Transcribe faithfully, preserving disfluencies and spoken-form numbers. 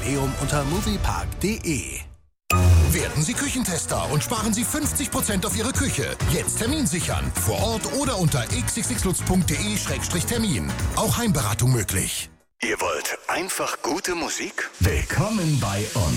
Jubiläum unter moviepark punkt de. Werden Sie Küchentester und sparen Sie fünfzig Prozent auf Ihre Küche. Jetzt Termin sichern. Vor Ort oder unter x x x lutz punkt de Schrägstrich Termin. Auch Heimberatung möglich. Ihr wollt einfach gute Musik? Willkommen bei uns.